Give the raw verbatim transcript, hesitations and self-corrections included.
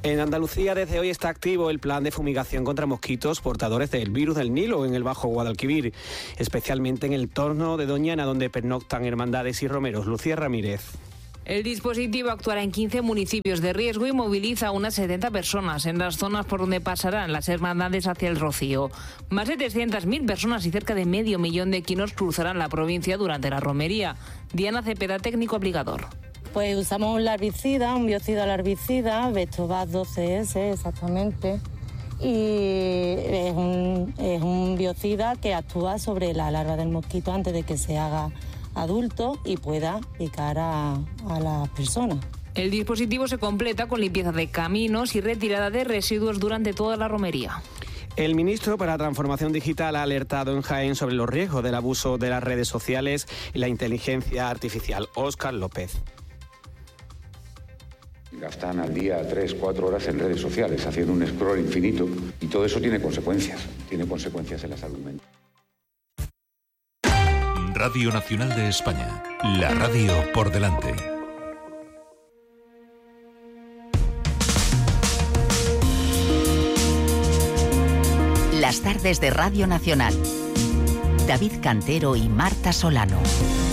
En Andalucía desde hoy está activo el plan de fumigación contra mosquitos portadores del virus del Nilo en el Bajo Guadalquivir, especialmente en el entorno de Doñana, donde pernoctan hermandades y romeros. Lucía Ramírez. El dispositivo actuará en quince municipios de riesgo y moviliza a unas setenta personas en las zonas por donde pasarán las hermandades hacia el Rocío. Más de trescientas mil personas y cerca de medio millón de equinos cruzarán la provincia durante la romería. Diana Cepeda, técnico apligador. Pues usamos un larvicida, un biocida larvicida, Vectobas doce ese exactamente, y es un, es un biocida que actúa sobre la larva del mosquito antes de que se haga adulto y pueda picar a, a las personas. El dispositivo se completa con limpieza de caminos y retirada de residuos durante toda la romería. El ministro para la Transformación Digital ha alertado en Jaén sobre los riesgos del abuso de las redes sociales y la inteligencia artificial. Óscar López. Gastan al día tres, cuatro horas en redes sociales haciendo un scroll infinito y todo eso tiene consecuencias, tiene consecuencias en la salud mental. Radio Nacional de España, la radio por delante. Las tardes de Radio Nacional. David Cantero y Marta Solano.